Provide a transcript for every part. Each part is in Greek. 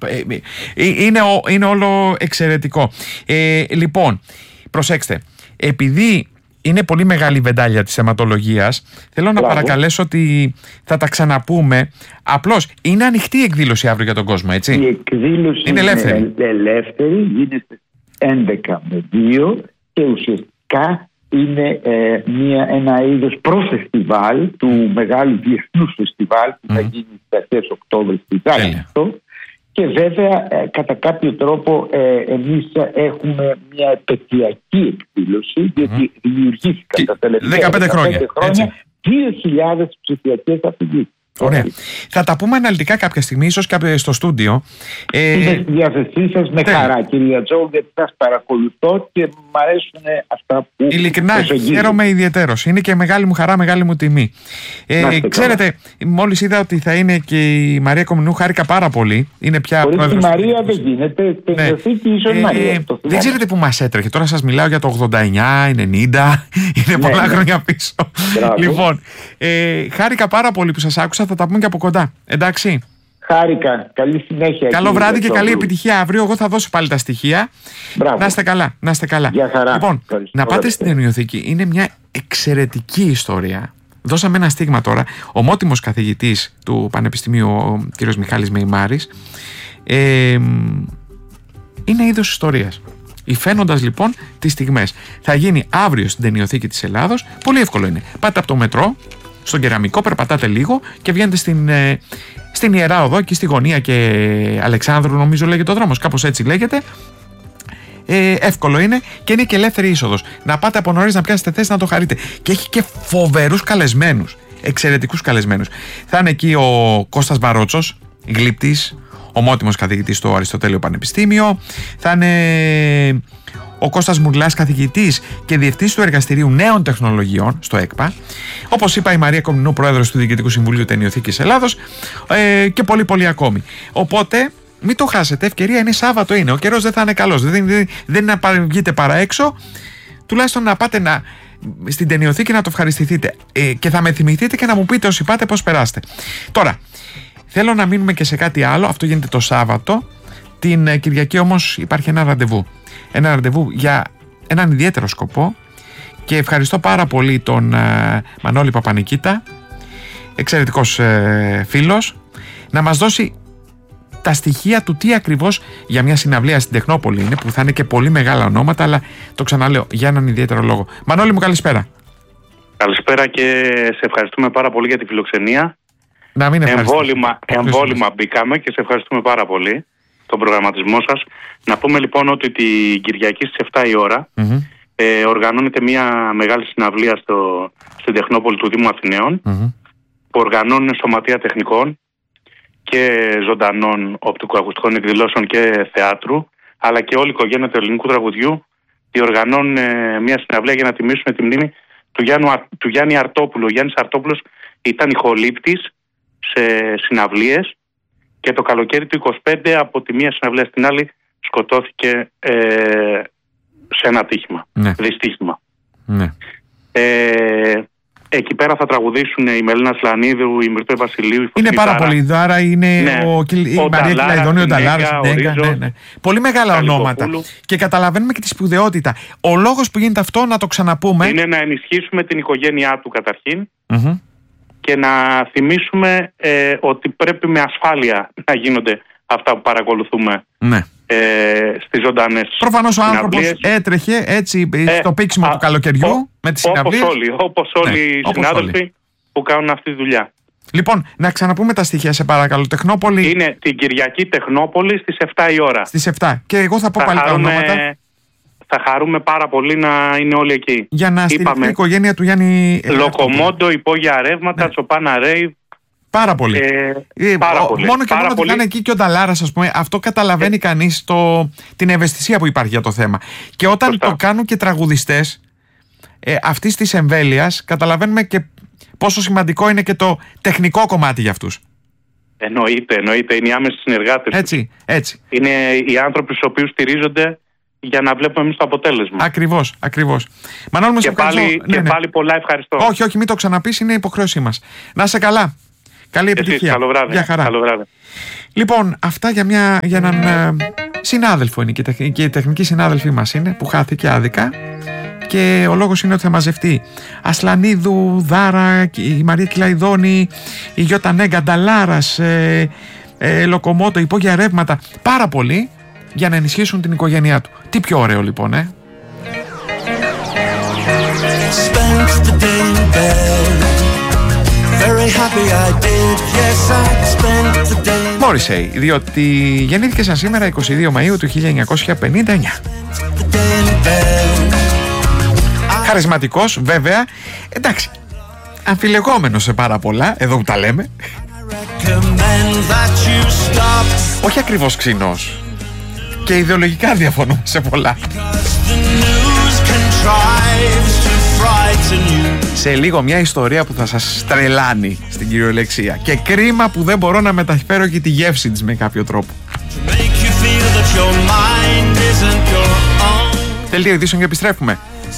Είναι όλο εξαιρετικό. Λοιπόν, προσέξτε, επειδή είναι πολύ μεγάλη η βεντάλια της αιματολογίας, θέλω να παρακαλέσω ότι θα τα ξαναπούμε. Απλώς είναι ανοιχτή η εκδήλωση αύριο για τον κόσμο, έτσι? Η εκδήλωση είναι ελεύθερη, γίνεται 11 με 2 και ουσιαστικά είναι ένα είδος προφεστιβάλ του μεγάλου διεθνούς φεστιβάλ που θα γίνει στις αρχές Οκτώβρη στη Ζάκυνθο. Και βέβαια κατά κάποιο τρόπο εμείς έχουμε μια επαιτειακή εκδήλωση, διότι δημιουργήθηκαν τα τελευταία 15 χρόνια 2.000 ψηφιακές αφηγήσεις. Ωραία. Θα τα πούμε αναλυτικά κάποια στιγμή, ίσως και στο στούντιο. Είμαι στη διάθεσή σας με χαρά, κυρία Τζο, γιατί σας παρακολουθώ και μου αρέσουν αυτά που ειλικρινά χαίρομαι ιδιαιτέρως. Είναι και μεγάλη μου χαρά, μεγάλη μου τιμή. Ξέρετε, μόλις είδα ότι θα είναι και η Μαρία Κομνηνού, χάρηκα πάρα πολύ. Είναι πια πρόεδρος. Η Μαρία δεν γίνεται. Δεν ξέρετε που μας έτρεχε. Τώρα σας μιλάω για το 89, 90. Είναι πολλά χρόνια πίσω. Λοιπόν, χάρηκα πάρα πολύ που σας άκουσα. Θα τα πούμε και από κοντά. Εντάξει. Χάρηκα. Καλή συνέχεια. Καλό βράδυ και καλή επιτυχία αύριο. Εγώ θα δώσω πάλι τα στοιχεία. Μπράβο. Να είστε καλά. Να είστε καλά. Για χαρά. Λοιπόν, να πάτε στην Ταινιοθήκη. Είναι μια εξαιρετική ιστορία. Δώσαμε ένα στίγμα τώρα. Ο ομότιμος καθηγητής του Πανεπιστημίου, ο κ. Μιχάλης Μεϊμάρης, είναι είδος ιστορίας. Υφαίνοντας λοιπόν τις στιγμές. Θα γίνει αύριο στην Ταινιοθήκη της Ελλάδος. Πολύ εύκολο είναι. Πάτε από το μετρό στον Κεραμικό, περπατάτε λίγο και βγαίνετε στην Ιερά Οδό και στη γωνία και Αλεξάνδρου, νομίζω λέγεται ο δρόμος, κάπως έτσι λέγεται. Εύκολο είναι και είναι και ελεύθερη είσοδος. Να πάτε από νωρίς να πιάσετε θέση να το χαρείτε. Και έχει και φοβερούς καλεσμένους, εξαιρετικούς καλεσμένους. Θα είναι εκεί ο Κώστας Βαρότσος, γλύπτης, ομότιμος καθηγητής στο Αριστοτέλειο Πανεπιστήμιο. Θα είναι ο Κώστας Μουρλάς, καθηγητής και διευθυντής του Εργαστηρίου Νέων Τεχνολογιών στο ΕΚΠΑ. Όπως είπα, η Μαρία Κομνηνού, πρόεδρος του Διοικητικού Συμβουλίου Ταινιοθήκης Ελλάδος, και πολλοί ακόμη. Οπότε μην το χάσετε, ευκαιρία είναι, Σάββατο είναι. Ο καιρός δεν θα είναι καλός. Δεν είναι να βγείτε παρά έξω. Τουλάχιστον να πάτε στην Ταινιοθήκη να το ευχαριστηθείτε. Και θα με θυμηθείτε και να μου πείτε όσοι πάτε πώς περάστε. Τώρα, θέλω να μείνουμε και σε κάτι άλλο. Αυτό γίνεται το Σάββατο. Την Κυριακή όμως υπάρχει ένα ραντεβού. Ένα ραντεβού για έναν ιδιαίτερο σκοπό και ευχαριστώ πάρα πολύ τον Μανώλη Παπανικίτα, εξαιρετικός φίλος, να μας δώσει τα στοιχεία του τι ακριβώς για μια συναυλία στην Τεχνόπολη είναι, που θα είναι και πολύ μεγάλα ονόματα, αλλά το ξαναλέω για έναν ιδιαίτερο λόγο. Μανώλη μου, καλησπέρα. Καλησπέρα και σε ευχαριστούμε πάρα πολύ για τη φιλοξενία. Να μην εμβόλυμα μπήκαμε και σε ευχαριστούμε πάρα πολύ τον προγραμματισμό σας. Να πούμε λοιπόν ότι την Κυριακή στις 7 η ώρα οργανώνεται μια μεγάλη συναυλία στην Τεχνόπολη του Δήμου Αθηναίων, που οργανώνουν Σωματεία Τεχνικών και ζωντανών οπτικοακουστικών εκδηλώσεων και θεάτρου, αλλά και όλη η οικογένεια του ελληνικού τραγουδιού διοργανώνουν μια συναυλία για να τιμήσουν τη μνήμη του Γιάννη Αρτόπουλου. Ο Γιάννης Αρτόπουλος ήταν ηχολήπτης σε συναυλίες και το καλοκαίρι του 25 από τη μία συναυλία στην άλλη σκοτώθηκε σε ένα ατύχημα, δυστύχημα. Εκεί πέρα θα τραγουδήσουν η Μελίνα Σλανίδου, η Μυρτώ Βασιλείου, η είναι πάρα πολύ δάρα, είναι η Μαρία Κυλαϊδόνη, ο Νταλάρας, πολύ μεγάλα ονόματα. Και καταλαβαίνουμε και τη σπουδαιότητα. Ο λόγος που γίνεται αυτό, να το ξαναπούμε, είναι να ενισχύσουμε την οικογένειά του καταρχήν και να θυμίσουμε ότι πρέπει με ασφάλεια να γίνονται αυτά που παρακολουθούμε στις ζωντανές. Προφανώς ο άνθρωπος έτρεχε έτσι στο πήξιμο του καλοκαιριού με τις συναυλίες. Όπως όλοι οι συνάδελφοι που κάνουν αυτή τη δουλειά. Λοιπόν, να ξαναπούμε τα στοιχεία, σε παρακαλώ. Τεχνόπολη. Είναι την Κυριακή Τεχνόπολη στις 7 η ώρα. Στις 7. Και εγώ θα πω πάλι τα ονόματα. Θα χαρούμε πάρα πολύ να είναι όλοι εκεί. Για να στηριχθεί η οικογένεια του Γιάννη. Λοκομόντο, υπόγεια ρεύματα, Τσοπάνα Ρέιβ. Πάρα πολύ. Μόνο και μόνο ότι θα είναι εκεί και ο Νταλάρας, ας πούμε, αυτό καταλαβαίνει κανείς την ευαισθησία που υπάρχει για το θέμα. Και όταν το κάνουν και τραγουδιστές αυτής της εμβέλειας, καταλαβαίνουμε και πόσο σημαντικό είναι και το τεχνικό κομμάτι για αυτούς. Εννοείται. Είναι οι άμεσοι συνεργάτες. Έτσι. Είναι οι άνθρωποι στους οποίους στηρίζονται για να βλέπουμε εμείς το αποτέλεσμα. Ακριβώς. Μανώλη μου, και πάλι πολλά ευχαριστώ. Όχι, μην το ξαναπείς, είναι υποχρέωσή μας. Να είσαι καλά. Καλή επιτυχία. Καλό βράδυ. Γεια χαρά. Καλό βράδυ. Λοιπόν, αυτά για έναν συνάδελφο είναι και η τεχνική συνάδελφή μας είναι, που χάθηκε άδικα. Και ο λόγος είναι ότι θα μαζευτεί Ασλανίδου, Δάρα, η Μαρία Κυλαϊδόνη, η Γιώτα Νέγκα, Νταλάρας, Λοκομότο, υπόγεια ρεύματα, πάρα πολύ, για να ενισχύσουν την οικογένειά του. Τι πιο ωραίο λοιπόν, Μόρισεϊ, διότι γεννήθηκε σαν σήμερα 22 Μαΐου του 1959. Χαρισματικός βέβαια, εντάξει, αμφιλεγόμενος σε πάρα πολλά, εδώ που τα λέμε. Όχι ακριβώς ξινός, και ιδεολογικά διαφωνούμε σε πολλά. Σε λίγο μια ιστορία που θα σας τρελάνει στην κυριολεξία, και κρίμα που δεν μπορώ να μεταφέρω και τη γεύση της με κάποιο τρόπο. Δελτίο ειδήσεων και επιστρέφουμε.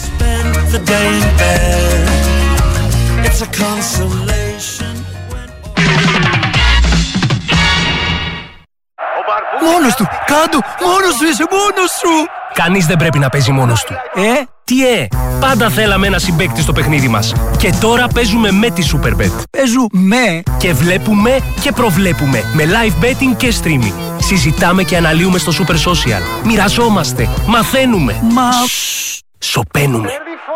Μόνος του! Κάντο! Μόνος σου είσαι! Μόνος σου! Κανείς δεν πρέπει να παίζει μόνος του. Τι πάντα θέλαμε ένα συμπαίκτη στο παιχνίδι μας. Και τώρα παίζουμε με τη Superbet. Παίζουμε! Και βλέπουμε και προβλέπουμε. Με live betting και streaming. Συζητάμε και αναλύουμε στο Super Social. Μοιραζόμαστε. Μαθαίνουμε. Σωπαίνουμε.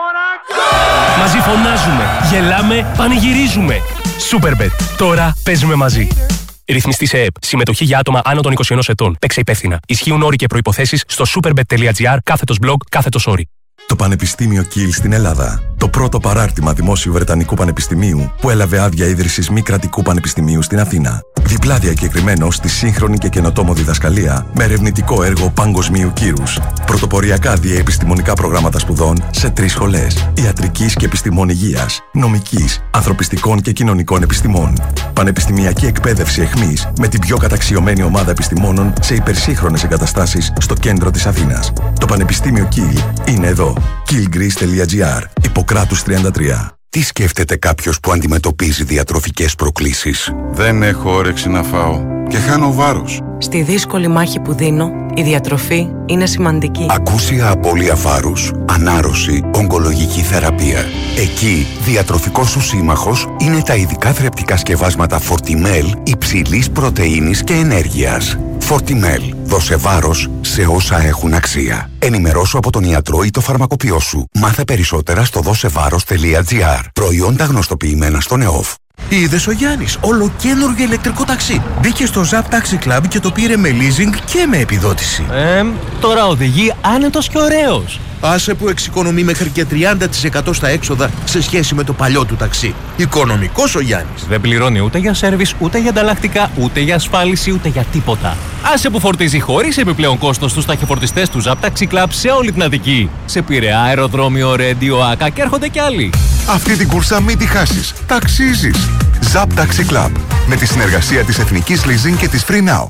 Μαζί φωνάζουμε. Γελάμε. Πανηγυρίζουμε. Superbet. Τώρα παίζουμε μαζί. Ρυθμιστή σε ΕΕΠ. Συμμετοχή για άτομα άνω των 21 ετών. Παίξε υπεύθυνα. Ισχύουν όροι και προϋποθέσεις στο superbet.gr/blog/όροι. Το Πανεπιστήμιο Κιλ στην Ελλάδα. Το πρώτο παράρτημα δημόσιου Βρετανικού Πανεπιστημίου που έλαβε άδεια ίδρυσης μη κρατικού πανεπιστημίου στην Αθήνα. Διπλά διακεκριμένο στη σύγχρονη και καινοτόμο διδασκαλία με ερευνητικό έργο παγκοσμίου κύρους. Πρωτοποριακά διαεπιστημονικά προγράμματα σπουδών σε 3 σχολές. Ιατρικής και επιστημών υγείας, νομικής, ανθρωπιστικών και κοινωνικών επιστημών. Πανεπιστημιακή εκπαίδευση εχμής με την πιο καταξιωμένη ομάδα επιστημόνων σε υπερσύγχρονες εγκαταστάσεις στο κέντρο της Αθήνας. Το Πανεπιστήμιο Κιλ είναι εδώ. killgreece.gr. Ιπποκράτους 33. Τι σκέφτεται κάποιος που αντιμετωπίζει διατροφικές προκλήσεις? Δεν έχω όρεξη να φάω και χάνω βάρος. Στη δύσκολη μάχη που δίνω, η διατροφή είναι σημαντική. Ακούσια απώλεια βάρους, ανάρρωση, ογκολογική θεραπεία. Εκεί, διατροφικός σου σύμμαχος είναι τα ειδικά θρεπτικά σκευάσματα Fortimel υψηλής πρωτεΐνης και ενέργειας. Fortimel. Δώσε βάρος σε όσα έχουν αξία. Ενημερώσου από τον ιατρό ή το φαρμακοποιό σου. Μάθε περισσότερα στο δώσεβάρος.gr. Προϊόντα γνωστοποιημένα στον ΕΟΦ. Είδες ο Γιάννης, ολοκαίνουργιο ηλεκτρικό ταξί. Μπήκε στο Zap Taxi Club και το πήρε με leasing και με επιδότηση. Τώρα οδηγεί άνετος και ωραίος. Άσε που εξοικονομεί μέχρι και 30% στα έξοδα σε σχέση με το παλιό του ταξί. Οικονομικός ο Γιάννης. Δεν πληρώνει ούτε για σέρβις, ούτε για ανταλλακτικά, ούτε για ασφάλιση, ούτε για τίποτα. Άσε που φορτίζει χωρίς επιπλέον κόστος στους ταχυφορτιστές του Zap Taxi Club σε όλη την Αττική. Σε Πειραιά, αεροδρόμιο, Ρέντιο, Άκα και έρχονται κι άλλοι. Αυτή την κούρσα μην τη χάσεις. Ταξίζεις. Zap Taxi Club. Με τη συνεργασία της Εθνικής Leasing και της Free Now.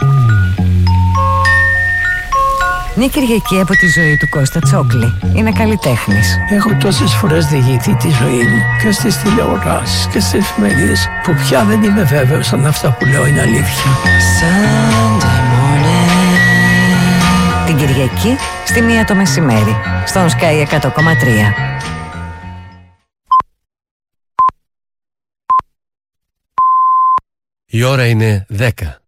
Μια Κυριακή από τη ζωή του Κώστα Τσόκλη. Είναι καλλιτέχνης. Έχω τόσες φορές διηγηθεί τη ζωή μου και στις τηλεοράσεις και στις εφημερίδες που πια δεν είμαι βέβαιος αν αυτά που λέω είναι αλήθεια. Την Κυριακή στη 1 το μεσημέρι στον Sky 100,3. Η ώρα είναι 10.